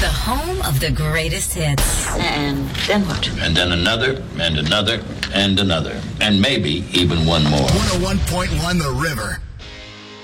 The home of the greatest hits. And then what? And then another, and another, and another. And maybe even one more. 101.1 The River.